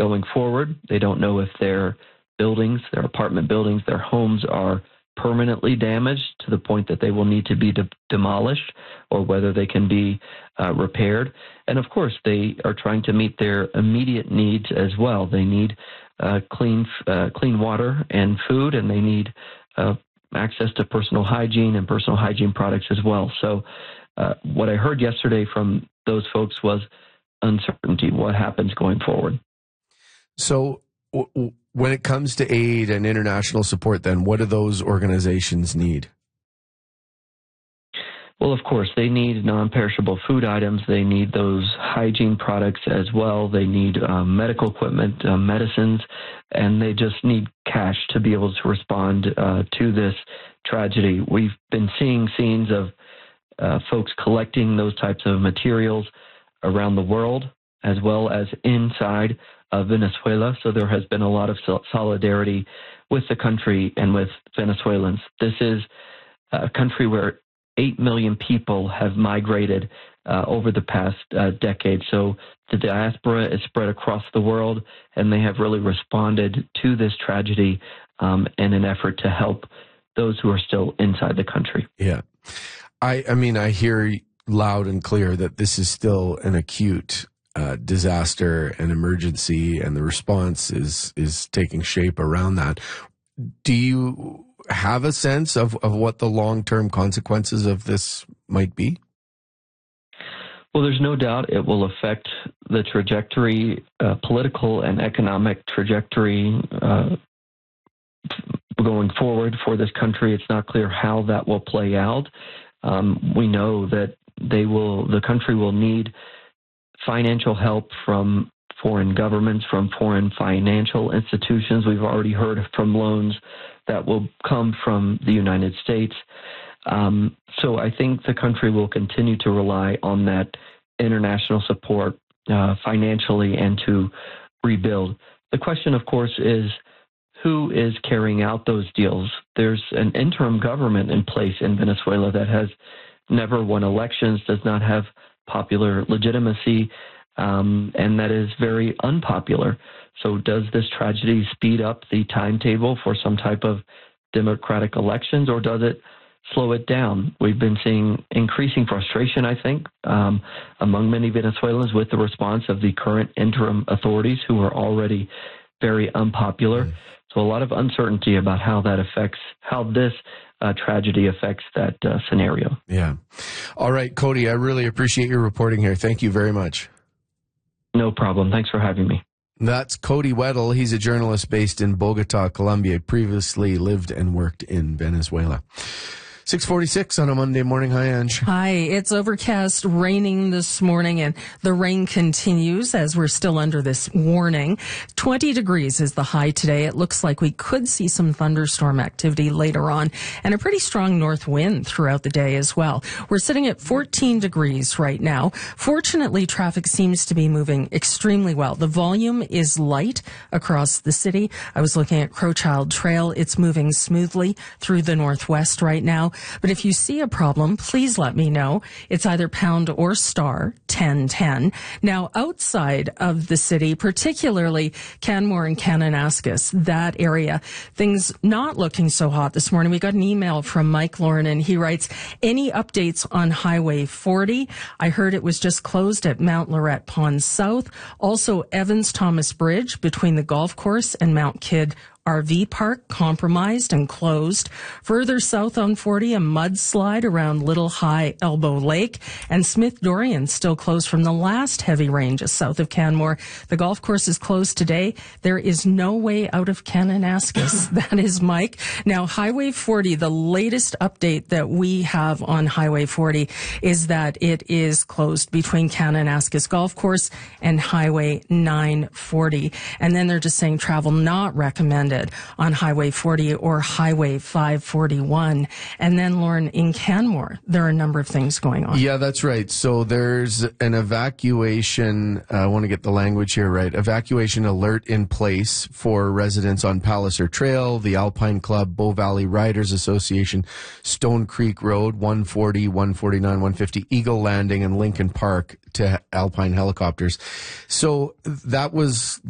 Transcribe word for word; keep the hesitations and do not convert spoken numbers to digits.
going forward. They don't know if their buildings, their apartment buildings, their homes are permanently damaged to the point that they will need to be de- demolished, or whether they can be uh, repaired. And of course, they are trying to meet their immediate needs as well. They need uh, clean, uh, clean water and food, and they need uh, access to personal hygiene and personal hygiene products as well. So uh, what I heard yesterday from those folks was uncertainty. What happens going forward? So w- w- when it comes to aid and international support, then what do those organizations need? Well, of course, they need non-perishable food items. They need those hygiene products as well. They need um, medical equipment, uh, medicines, and they just need cash to be able to respond uh, to this tragedy. We've been seeing scenes of uh, folks collecting those types of materials around the world, as well as inside of Venezuela. So there has been a lot of solidarity with the country and with Venezuelans. This is a country where eight million people have migrated uh, over the past uh, decade. So the diaspora is spread across the world, and they have really responded to this tragedy um, in an effort to help those who are still inside the country. Yeah. I, I mean, I hear loud and clear that this is still an acute uh, disaster and emergency, and the response is, is taking shape around that. Do you have a sense of, of what the long-term consequences of this might be? Well, there's no doubt it will affect the trajectory, uh, political and economic trajectory uh, going forward for this country. It's not clear how that will play out. Um, we know that they will, the country will need financial help from foreign governments, from foreign financial institutions. We've already heard from loans that will come from the United States. Um, so I think the country will continue to rely on that international support uh, financially and to rebuild. The question, of course, is who is carrying out those deals? There's an interim government in place in Venezuela that has never won elections, does not have popular legitimacy, um, and that is very unpopular. So does this tragedy speed up the timetable for some type of democratic elections, or does it slow it down? We've been seeing increasing frustration, I think, um, among many Venezuelans with the response of the current interim authorities, who are already very unpopular. Mm. So a lot of uncertainty about how that affects, how this uh, tragedy affects that uh, scenario. Yeah. All right, Cody, I really appreciate your reporting here. Thank you very much. No problem. Thanks for having me. That's Cody Weddle. He's a journalist based in Bogota, Colombia. Previously lived and worked in Venezuela. six forty-six on a Monday morning. Hi, Ange. Hi. It's overcast, raining this morning, and the rain continues as we're still under this warning. twenty degrees is the high today. It looks like we could see some thunderstorm activity later on, and a pretty strong north wind throughout the day as well. We're sitting at fourteen degrees right now. Fortunately, traffic seems to be moving extremely well. The volume is light across the city. I was looking at Crowchild Trail. It's moving smoothly through the northwest right now. But if you see a problem, please let me know. It's either pound or star ten ten. Now, outside of the city, particularly Canmore and Kananaskis, that area, things not looking so hot this morning. We got an email from Mike Lauren, and he writes, any updates on Highway forty? I heard it was just closed at Mount Lorette Pond South. Also, Evans-Thomas Bridge between the golf course and Mount Kidd R V park compromised and closed. Further south on forty, a mudslide around Little High Elbow Lake, and Smith Dorian still closed from the last heavy rain just south of Canmore. The golf course is closed today. There is no way out of Kananaskis. That is Mike. Now, Highway forty, the latest update that we have on Highway forty is that it is closed between Kananaskis Golf Course and Highway nine forty. And then they're just saying travel not recommended on Highway forty or Highway five forty-one. And then, Lauren, in Canmore, there are a number of things going on. Yeah, that's right. So there's an evacuation, uh, I want to get the language here right, evacuation alert in place for residents on Palliser Trail, the Alpine Club, Bow Valley Riders Association, Stone Creek Road, one forty, one forty-nine, one fifty, Eagle Landing, and Lincoln Park to Alpine Helicopters. So that was